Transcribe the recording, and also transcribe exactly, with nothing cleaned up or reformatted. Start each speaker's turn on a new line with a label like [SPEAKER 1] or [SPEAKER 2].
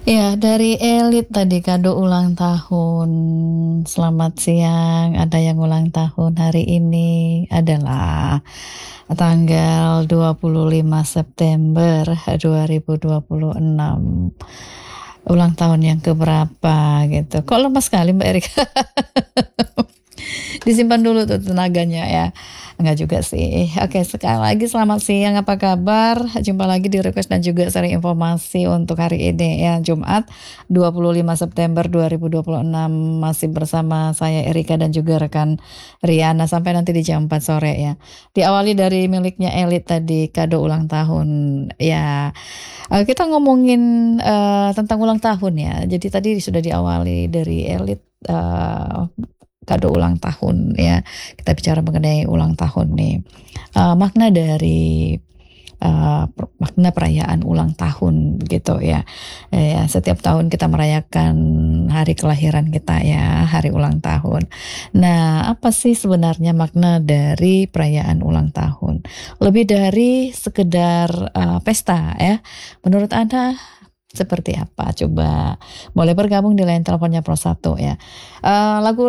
[SPEAKER 1] Ya, dari Elit tadi kado ulang tahun. Selamat siang, ada yang ulang tahun hari ini adalah tanggal dua puluh lima September dua ribu dua puluh enam. Ulang tahun yang keberapa gitu. Kok lemas sekali Mbak Erika? Disimpan dulu tuh tenaganya ya. Enggak juga sih. Oke, sekali lagi selamat siang, apa kabar? Jumpa lagi di request dan juga sharing informasi untuk hari ini ya, Jumat dua puluh lima September dua ribu dua puluh enam. Masih bersama saya Erika dan juga rekan Riana sampai nanti di jam empat sore ya. Diawali dari miliknya Elit tadi, kado ulang tahun. Ya, eh, kita ngomongin eh, tentang ulang tahun ya. Jadi tadi sudah diawali dari Elit, eh, kado ulang tahun ya. Kita bicara mengenai ulang tahun nih. Uh, makna dari uh, per- makna perayaan ulang tahun gitu ya. Eh, ya, setiap tahun kita merayakan hari kelahiran kita ya, hari ulang tahun. Nah, apa sih sebenarnya makna dari perayaan ulang tahun? Lebih dari sekedar uh, pesta ya. Menurut Anda seperti apa? Coba boleh bergabung di line teleponnya Pro satu ya. Uh, lagu